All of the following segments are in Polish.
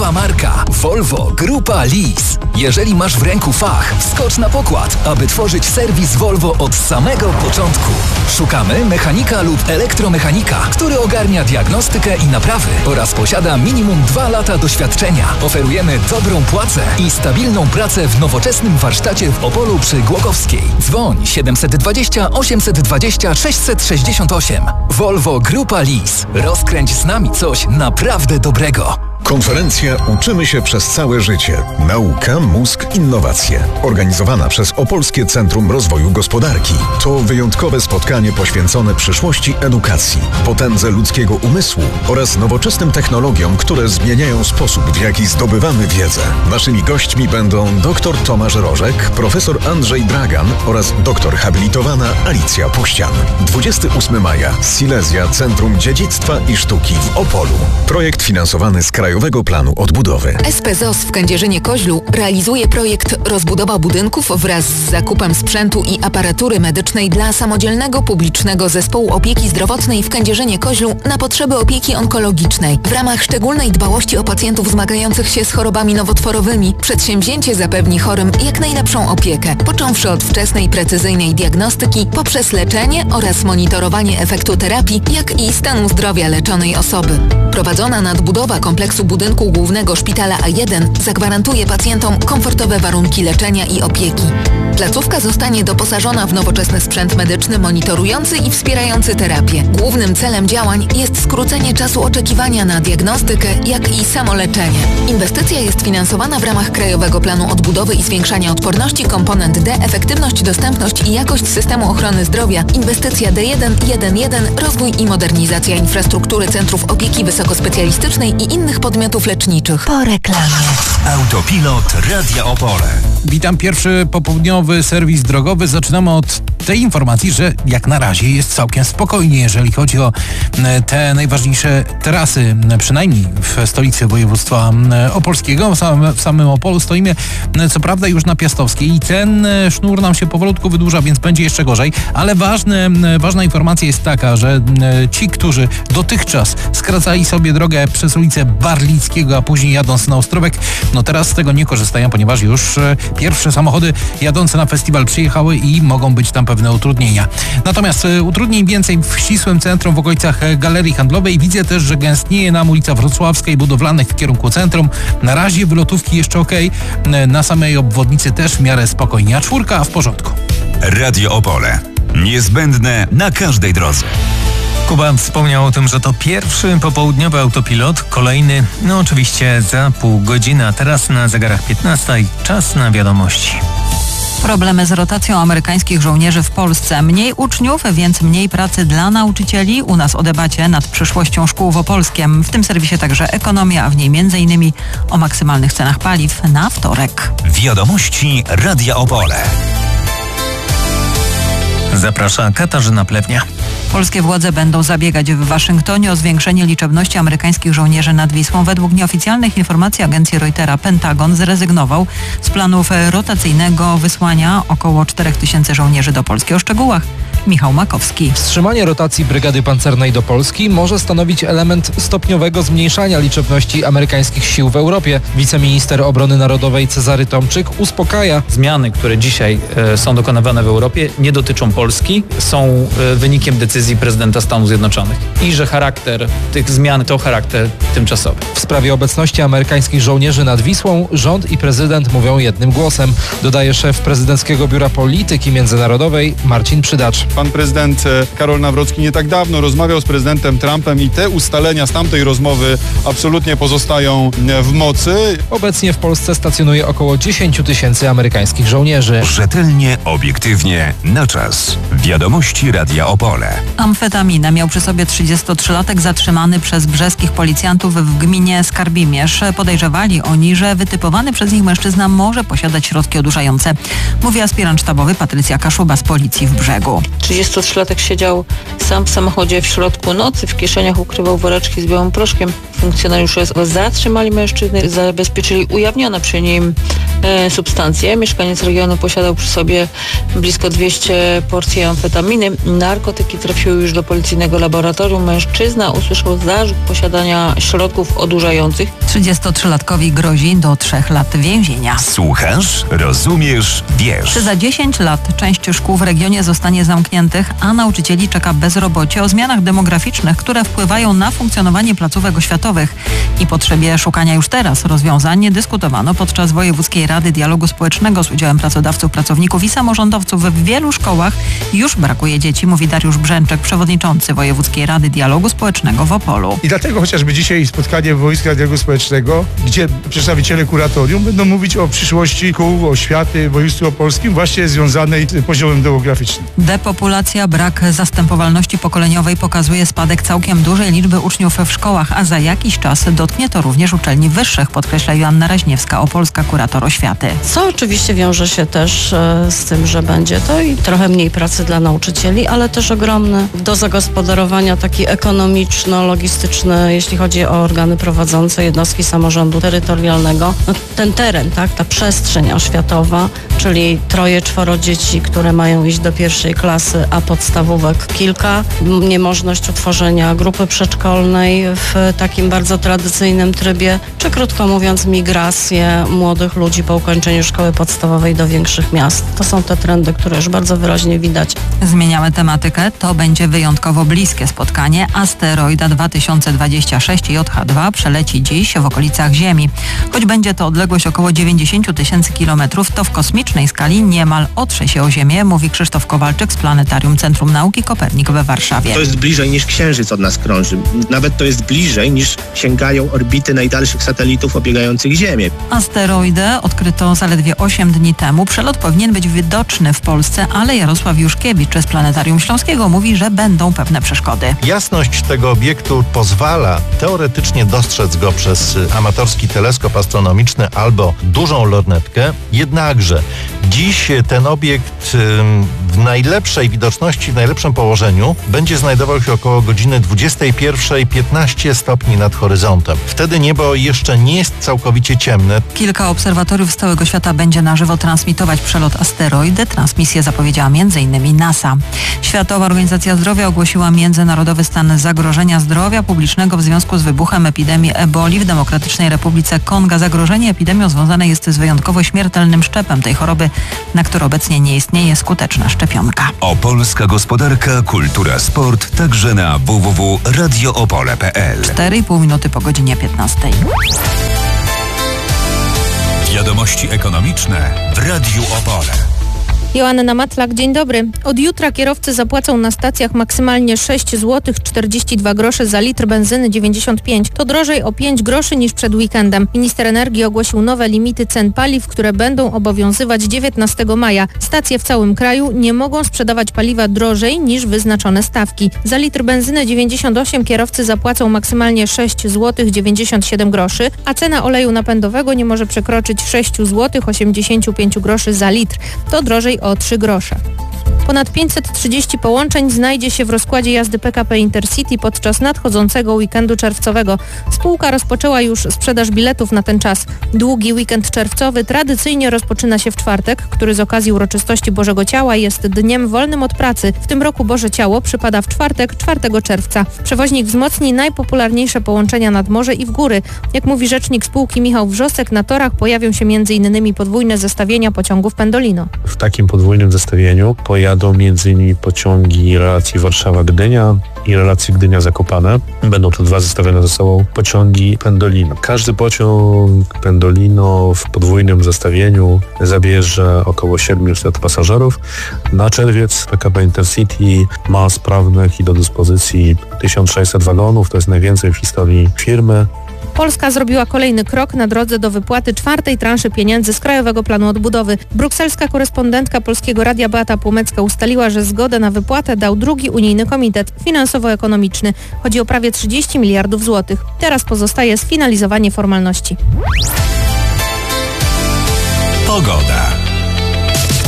nowa marka Volvo Grupa Lease. Jeżeli masz w ręku fach, wskocz na pokład, aby tworzyć serwis Volvo od samego początku. Szukamy mechanika lub elektromechanika, który ogarnia diagnostykę i naprawy oraz posiada minimum 2 lata doświadczenia. Oferujemy dobrą płacę i stabilną pracę w nowoczesnym warsztacie w Opolu przy Głogowskiej. Dzwoń 720 820 668. Volvo Grupa Lease. Rozkręć z nami coś naprawdę dobrego. Konferencja Uczymy się przez całe życie. Nauka, mózg, innowacje. Organizowana przez Opolskie Centrum Rozwoju Gospodarki. To wyjątkowe spotkanie poświęcone przyszłości edukacji, potędze ludzkiego umysłu oraz nowoczesnym technologiom, które zmieniają sposób, w jaki zdobywamy wiedzę. Naszymi gośćmi będą dr Tomasz Rożek, profesor Andrzej Dragan oraz doktor habilitowana Alicja Puścian. 28 maja. Silesia Centrum Dziedzictwa i Sztuki w Opolu. Projekt finansowany z Krajowego Planu Odbudowy. SPZOS w Kędzierzynie-Koźlu realizuje projekt rozbudowa budynków wraz z zakupem sprzętu i aparatury medycznej dla samodzielnego publicznego zespołu opieki zdrowotnej w Kędzierzynie-Koźlu na potrzeby opieki onkologicznej. W ramach szczególnej dbałości o pacjentów zmagających się z chorobami nowotworowymi przedsięwzięcie zapewni chorym jak najlepszą opiekę, począwszy od wczesnej, precyzyjnej diagnostyki poprzez leczenie oraz monitorowanie efektu terapii, jak i stanu zdrowia leczonej osoby. Prowadzona nadbudowa kompleksu budynku głównego szpitala A1 zagwarantuje pacjentom komfortowe warunki leczenia i opieki. Placówka zostanie doposażona w nowoczesny sprzęt medyczny monitorujący i wspierający terapię. Głównym celem działań jest skrócenie czasu oczekiwania na diagnostykę, jak i samoleczenie. Inwestycja jest finansowana w ramach Krajowego Planu Odbudowy i Zwiększania Odporności, komponent D, efektywność, dostępność i jakość systemu ochrony zdrowia, inwestycja D1.1.1, rozwój i modernizacja infrastruktury centrów opieki wysokospecjalistycznej i innych podmiotów leczniczych. Po reklamie. Autopilot Radia Opole. Witam, pierwszy popołudniowy serwis drogowy. Zaczynamy od tej informacji, że jak na razie jest całkiem spokojnie, jeżeli chodzi o te najważniejsze trasy, przynajmniej w stolicy województwa opolskiego. W samym Opolu stoimy co prawda już na Piastowskiej i ten sznur nam się powolutku wydłuża, więc będzie jeszcze gorzej, ale ważna informacja jest taka, że ci, którzy dotychczas skracali sobie drogę przez ulicę Barlickiego, a później jadąc na Ostrówek, no teraz z tego nie korzystają, ponieważ już pierwsze samochody jadące na festiwal przyjechały i mogą być tam pewne utrudnienia. Natomiast utrudnień więcej w ścisłym centrum, w okolicach Galerii Handlowej. Widzę też, że gęstnieje nam ulica Wrocławska i budowlanych w kierunku centrum. Na razie wylotówki jeszcze okej. Na samej obwodnicy też w miarę spokojnie, a 4 w porządku. Radio Opole. Niezbędne na każdej drodze. Kuba wspomniał o tym, że to pierwszy popołudniowy autopilot, kolejny, no oczywiście za pół godziny, a teraz na zegarach 15 czas na wiadomości. Problemy z rotacją amerykańskich żołnierzy w Polsce. Mniej uczniów, więc mniej pracy dla nauczycieli. U nas o debacie nad przyszłością szkół w Opolskiem. W tym serwisie także ekonomia, a w niej m.in. o maksymalnych cenach paliw na wtorek. Wiadomości Radia Opole. Zaprasza Katarzyna Plewnia. Polskie władze będą zabiegać w Waszyngtonie o zwiększenie liczebności amerykańskich żołnierzy nad Wisłą. Według nieoficjalnych informacji agencji Reutera Pentagon zrezygnował z planów rotacyjnego wysłania około 4000 żołnierzy do Polski. O szczegółach Michał Makowski. Wstrzymanie rotacji brygady pancernej do Polski może stanowić element stopniowego zmniejszania liczebności amerykańskich sił w Europie. Wiceminister Obrony Narodowej Cezary Tomczyk uspokaja. Zmiany, które dzisiaj są dokonywane w Europie, nie dotyczą Polski, są wynikiem decyzji prezydenta Stanów Zjednoczonych i że charakter tych zmian to charakter tymczasowy. W sprawie obecności amerykańskich żołnierzy nad Wisłą rząd i prezydent mówią jednym głosem, dodaje szef Prezydenckiego Biura Polityki Międzynarodowej Marcin Przydacz. Pan prezydent Karol Nawrocki nie tak dawno rozmawiał z prezydentem Trumpem i te ustalenia z tamtej rozmowy absolutnie pozostają w mocy. Obecnie w Polsce stacjonuje około 10 000 amerykańskich żołnierzy. Rzetelnie, obiektywnie, na czas. Wiadomości Radia Opole. Amfetaminę miał przy sobie 33-latek zatrzymany przez brzeskich policjantów w gminie Skarbimierz. Podejrzewali oni, że wytypowany przez nich mężczyzna może posiadać środki odurzające. Mówi aspirant sztabowy Patrycja Kaszuba z policji w Brzegu. 33-latek siedział sam w samochodzie w środku nocy, w kieszeniach ukrywał woreczki z białym proszkiem. Funkcjonariusze zatrzymali mężczyznę, zabezpieczyli ujawnione przy nim substancje. Mieszkaniec regionu posiadał przy sobie blisko 200 porcji amfetaminy. Narkotyki trafiły już do policyjnego laboratorium. Mężczyzna usłyszał zarzut posiadania środków odurzających. 33-latkowi grozi do 3 lat więzienia. Słuchasz, rozumiesz, wiesz. Czy za 10 lat część szkół w regionie zostanie zamkniętych, a nauczycieli czeka bezrobocie? O zmianach demograficznych, które wpływają na funkcjonowanie placówek oświatowych i potrzebie szukania już teraz rozwiązań dyskutowano podczas Wojewódzkiej Rady Dialogu Społecznego z udziałem pracodawców, pracowników i samorządowców. W wielu szkołach już brakuje dzieci, mówi Dariusz Brzęczek, przewodniczący Wojewódzkiej Rady Dialogu Społecznego w Opolu. I dlatego chociażby dzisiaj spotkanie Wojewódzkiego Dialogu Społecznego, gdzie przedstawiciele kuratorium będą mówić o przyszłości szkół, oświaty w województwie opolskim właśnie związanej z poziomem demograficznym. Depopulacja, brak zastępowalności pokoleniowej pokazuje spadek całkiem dużej liczby uczniów w szkołach, a za jakiś czas dotknie to również uczelni wyższych, podkreśla Joanna Raźniewska, opolska kurator oświaty. Co oczywiście wiąże się też z tym, że będzie to i trochę mniej pracy dla nauczycieli, ale też ogromny do zagospodarowania taki ekonomiczno-logistyczny, jeśli chodzi o organy prowadzące jednostki samorządu terytorialnego. No, ten teren, tak, ta przestrzeń oświatowa, czyli 3-4 dzieci, które mają iść do 1. klasy, a podstawówek kilka, niemożność utworzenia grupy przedszkolnej w takim bardzo tradycyjnym trybie, czy krótko mówiąc migrację młodych ludzi po ukończeniu szkoły podstawowej do większych miast. To są te trendy, które już bardzo wyraźnie widać. Zmieniamy tematykę. To będzie wyjątkowo bliskie spotkanie. Asteroida 2026 JH2 przeleci dziś w okolicach Ziemi. Choć będzie to odległość około 90 000 kilometrów, to w kosmicznej skali niemal otrze się o Ziemię, mówi Krzysztof Kowalczyk z Planetarium Centrum Nauki Kopernik we Warszawie. To jest bliżej niż Księżyc od nas krąży. Nawet to jest bliżej niż sięgają orbity najdalszych satelitów obiegających Ziemię. Asteroidę odkryto zaledwie 8 dni temu. Przelot powinien być widoczny w Polsce, ale Jarosław Juszkiewicz z Planetarium Śląskiego mówi, że będą pewne przeszkody. Jasność tego obiektu pozwala teoretycznie dostrzec go przez amatorski teleskop astronomiczny albo dużą lornetkę, jednakże dziś ten obiekt w najlepszej widoczności, w najlepszym położeniu będzie znajdował się około godziny 21:15 stopni nad horyzontem. Wtedy niebo jeszcze nie jest całkowicie ciemne. Kilka obserwatoriów z całego świata będzie na żywo transmitować przelot asteroidy. Transmisję zapowiedziała m.in. NASA. Światowa Organizacja Zdrowia ogłosiła międzynarodowy stan zagrożenia zdrowia publicznego w związku z wybuchem epidemii eboli w Demokratycznej Republice Konga. Zagrożenie epidemią związane jest z wyjątkowo śmiertelnym szczepem tej choroby, na który obecnie nie istnieje skuteczna szczepionka. Opolska gospodarka, kultura, sport, także na www.radioopole.pl. 4,5 minuty po godzinie 15. Wiadomości ekonomiczne w Radiu Opole. Joanna Matlak, dzień dobry. Od jutra kierowcy zapłacą na stacjach maksymalnie 6 zł 42 groszy za litr benzyny 95. To drożej o 5 groszy niż przed weekendem. Minister energii ogłosił nowe limity cen paliw, które będą obowiązywać 19 maja. Stacje w całym kraju nie mogą sprzedawać paliwa drożej niż wyznaczone stawki. Za litr benzyny 98 kierowcy zapłacą maksymalnie 6 zł 97 groszy, a cena oleju napędowego nie może przekroczyć 6 zł 85 groszy za litr. To drożej o 3 grosze. Ponad 530 połączeń znajdzie się w rozkładzie jazdy PKP Intercity podczas nadchodzącego weekendu czerwcowego. Spółka rozpoczęła już sprzedaż biletów na ten czas. Długi weekend czerwcowy tradycyjnie rozpoczyna się w czwartek, który z okazji uroczystości Bożego Ciała jest dniem wolnym od pracy. W tym roku Boże Ciało przypada w czwartek, 4 czerwca. Przewoźnik wzmocni najpopularniejsze połączenia nad morze i w góry. Jak mówi rzecznik spółki Michał Wrzosek, na torach pojawią się m.in. podwójne zestawienia pociągów Pendolino. W takim podwójnym zestawieniu pojadą m.in. pociągi relacji Warszawa-Gdynia i relacji Gdynia-Zakopane. Będą to 2 zestawione ze sobą pociągi Pendolino. Każdy pociąg Pendolino w podwójnym zestawieniu zabierze około 700 pasażerów. Na czerwiec PKP Intercity ma sprawnych i do dyspozycji 1600 wagonów. To jest najwięcej w historii firmy. Polska zrobiła kolejny krok na drodze do wypłaty 4. transzy pieniędzy z Krajowego Planu Odbudowy. Brukselska korespondentka Polskiego Radia Beata Płomecka ustaliła, że zgodę na wypłatę dał drugi unijny komitet finansowo-ekonomiczny. Chodzi o prawie 30 miliardów złotych. Teraz pozostaje sfinalizowanie formalności. Pogoda.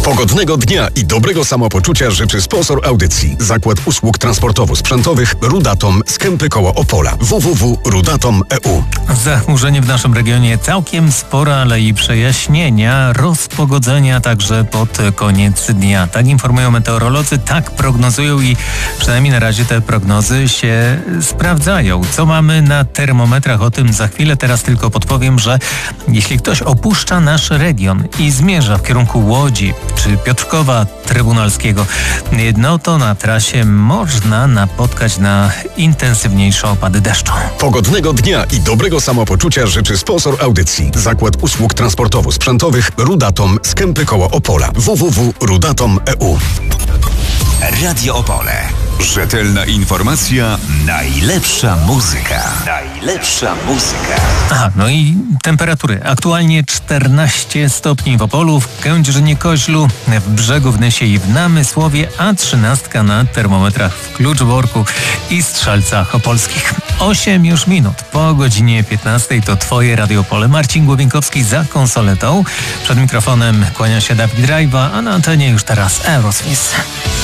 Pogodnego dnia i dobrego samopoczucia życzy sponsor audycji. Zakład Usług Transportowo-Sprzętowych Rudatom z Kępy koło Opola. www.rudatom.eu. Zachmurzenie w naszym regionie całkiem spore, ale i przejaśnienia, rozpogodzenia także pod koniec dnia. Tak informują meteorolodzy, tak prognozują i przynajmniej na razie te prognozy się sprawdzają. Co mamy na termometrach? O tym za chwilę. Teraz tylko podpowiem, że jeśli ktoś opuszcza nasz region i zmierza w kierunku Łodzi czy Piotrkowa Trybunalskiego, no to na trasie można napotkać na intensywniejsze opady deszczu. Pogodnego dnia i dobrego samopoczucia życzy sponsor audycji. Zakład Usług Transportowo-Sprzętowych Rudatom z Kępy koło Opola. www.rudatom.eu. Radio Opole. Rzetelna informacja, najlepsza muzyka. Najlepsza muzyka. Aha, no i temperatury. Aktualnie 14 stopni w Opolu, w Kędzierzynie-Koźlu, w Brzegów, Nysie i w Namysłowie, a 13 na termometrach w Kluczborku i Strzelcach Opolskich. 8 już minut po godzinie 15 to Twoje Radio Opole. Marcin Głowienkowski za konsoletą. Przed mikrofonem kłania się Dawid Drajwa, a na antenie już teraz Aerosmith.